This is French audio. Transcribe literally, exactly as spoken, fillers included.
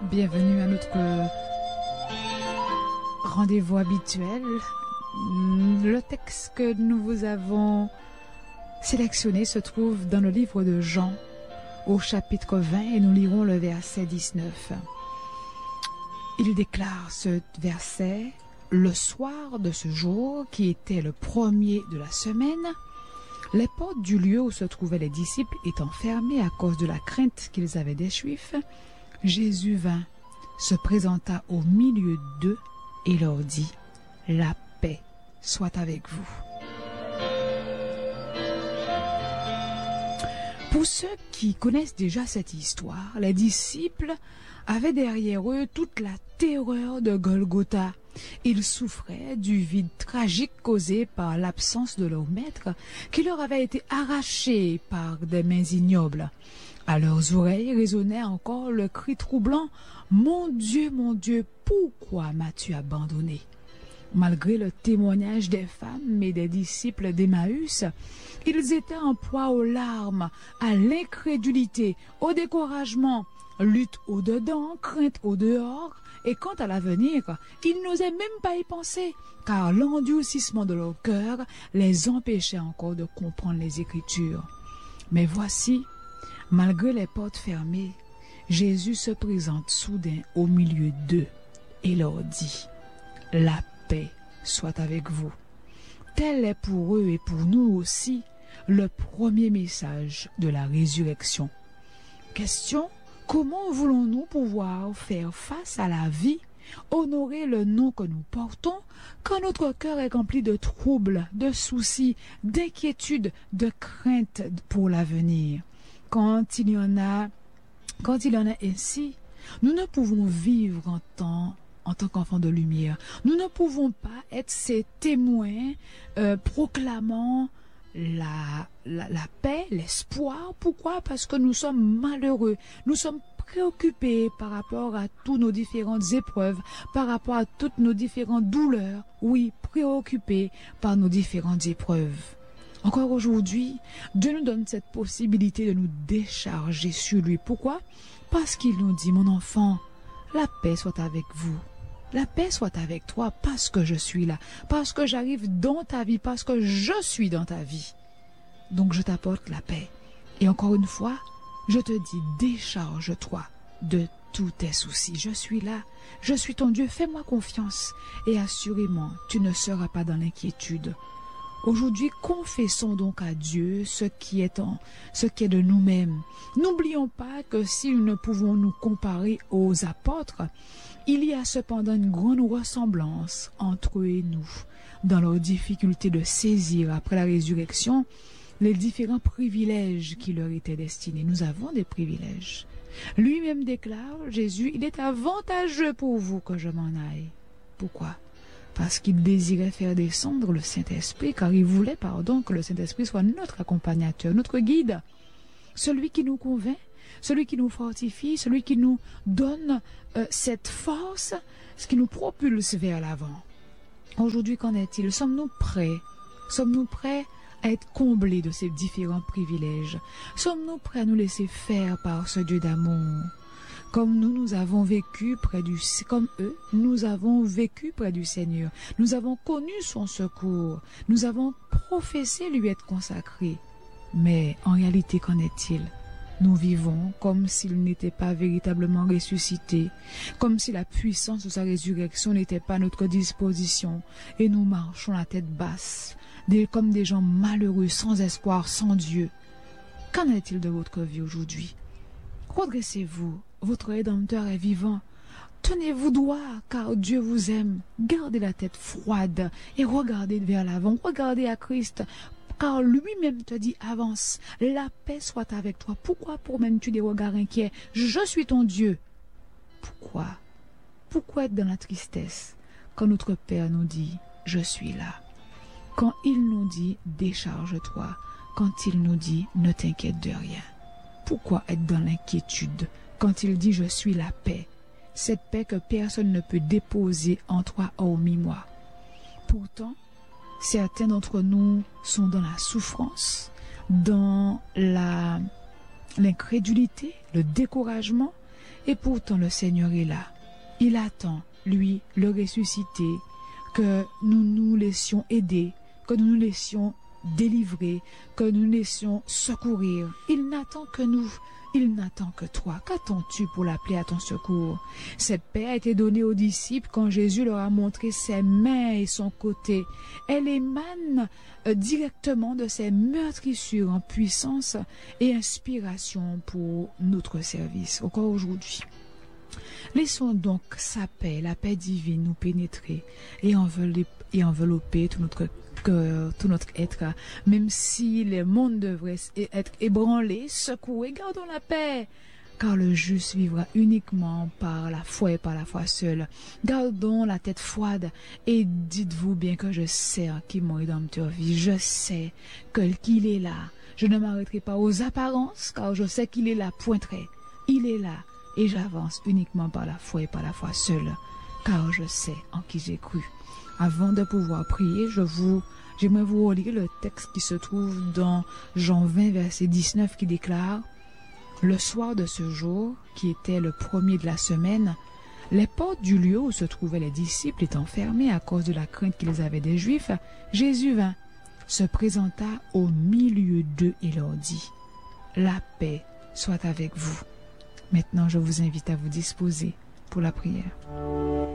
Bienvenue à notre rendez-vous habituel. Le texte que nous vous avons sélectionné se trouve dans le livre de Jean au chapitre vingt et nous lirons le verset dix-neuf. Il déclare ce verset: le soir de ce jour, qui était le premier de la semaine, les portes du lieu où se trouvaient les disciples étant fermées à cause de la crainte qu'ils avaient des Juifs, Jésus vint, se présenta au milieu d'eux et leur dit: la paix soit avec vous. Pour ceux qui connaissent déjà cette histoire, les disciples avaient derrière eux toute la terreur de Golgotha. Ils souffraient du vide tragique causé par l'absence de leur maître, qui leur avait été arraché par des mains ignobles. À leurs oreilles résonnait encore le cri troublant: « Mon Dieu, mon Dieu, pourquoi m'as-tu abandonné ?» Malgré le témoignage des femmes et des disciples d'Emmaüs, ils étaient en proie aux larmes, à l'incrédulité, au découragement, lutte au dedans, crainte au dehors, et quant à l'avenir, ils n'osaient même pas y penser, car l'endurcissement de leur cœur les empêchait encore de comprendre les Écritures. Mais voici, malgré les portes fermées, Jésus se présente soudain au milieu d'eux et leur dit: « La paix soit avec vous. » Tel est pour eux et pour nous aussi le premier message de la résurrection. Question: comment voulons-nous pouvoir faire face à la vie, honorer le nom que nous portons, quand notre cœur est rempli de troubles, de soucis, d'inquiétudes, de craintes pour l'avenir? Quand il y en a, quand il y en a ainsi, nous ne pouvons vivre en tant en tant qu'enfants de lumière. Nous ne pouvons pas être ces témoins euh, proclamant la, la, la paix, l'espoir. Pourquoi? Parce que nous sommes malheureux. Nous sommes préoccupés par rapport à toutes nos différentes épreuves, par rapport à toutes nos différentes douleurs. Oui, préoccupés par nos différentes épreuves. Encore aujourd'hui, Dieu nous donne cette possibilité de nous décharger sur lui. Pourquoi? Parce qu'il nous dit: mon enfant, la paix soit avec vous. La paix soit avec toi parce que je suis là, parce que j'arrive dans ta vie, parce que je suis dans ta vie. Donc je t'apporte la paix. Et encore une fois, je te dis: décharge-toi de tous tes soucis. Je suis là, je suis ton Dieu, fais-moi confiance et assurément, tu ne seras pas dans l'inquiétude. Aujourd'hui, confessons donc à Dieu ce qui est en, ce qui est de nous-mêmes. N'oublions pas que si nous ne pouvons nous comparer aux apôtres, il y a cependant une grande ressemblance entre eux et nous, dans leur difficulté de saisir après la résurrection les différents privilèges qui leur étaient destinés. Nous avons des privilèges. Lui-même déclare, Jésus: il est avantageux pour vous que je m'en aille. Pourquoi? Parce qu'il désirait faire descendre le Saint-Esprit, car il voulait, pardon, que le Saint-Esprit soit notre accompagnateur, notre guide, celui qui nous convainc, celui qui nous fortifie, celui qui nous donne euh, cette force, ce qui nous propulse vers l'avant. Aujourd'hui, qu'en est-il? Sommes-nous prêts? Sommes-nous prêts à être comblés de ces différents privilèges? Sommes-nous prêts à nous laisser faire par ce Dieu d'amour? Comme nous, nous avons vécu près du, comme eux, nous avons vécu près du Seigneur. Nous avons connu son secours. Nous avons professé lui être consacrés. Mais en réalité, qu'en est-il? Nous vivons comme s'il n'était pas véritablement ressuscité, comme si la puissance de sa résurrection n'était pas à notre disposition, et nous marchons la tête basse, des, comme des gens malheureux, sans espoir, sans Dieu. Qu'en est-il de votre vie aujourd'hui? Redressez-vous, votre Rédempteur est vivant. Tenez-vous droit, car Dieu vous aime. Gardez la tête froide et regardez vers l'avant, regardez à Christ, car lui-même te dit: avance, la paix soit avec toi. Pourquoi promènes-tu des regards inquiets? Je suis ton Dieu. Pourquoi? Pourquoi être dans la tristesse quand notre Père nous dit: je suis là? Quand il nous dit: décharge-toi, quand il nous dit: ne t'inquiète de rien? Pourquoi être dans l'inquiétude quand il dit: je suis la paix, cette paix que personne ne peut déposer en toi hormis moi? Pourtant, certains d'entre nous sont dans la souffrance, dans la, l'incrédulité, le découragement, Et pourtant le Seigneur est là. Il attend, lui, le ressuscité, que nous nous laissions aider, que nous nous laissions délivrer, que nous nous laissions secourir. Il n'attend que nous. Il n'attend que toi. Qu'attends-tu pour l'appeler à ton secours? Cette paix a été donnée aux disciples quand Jésus leur a montré ses mains et son côté. Elle émane euh, directement de ses meurtrissures en puissance et inspiration pour notre service, encore aujourd'hui. Laissons donc sa paix, la paix divine, nous pénétrer et envelopper, et envelopper tout notre cœur, tout notre être, même si le monde devrait être ébranlé, secoué, gardons la paix, car le juste vivra uniquement par la foi et par la foi seule. Gardons la tête froide et dites-vous bien que je sais qui mon rédempteur vit, je sais que qu'il est là. Je ne m'arrêterai pas aux apparences, car je sais qu'il est là, point trait. Il est là. Et j'avance uniquement par la foi et par la foi seule, car je sais en qui j'ai cru. Avant de pouvoir prier, je vous, j'aimerais vous relire le texte qui se trouve dans Jean vingt, verset dix-neuf, qui déclare « Le soir de ce jour, qui était le premier de la semaine, les portes du lieu où se trouvaient les disciples étant fermées à cause de la crainte qu'ils avaient des Juifs, Jésus vint, se présenta au milieu d'eux et leur dit « La paix soit avec vous ». Maintenant, je vous invite à vous disposer pour la prière.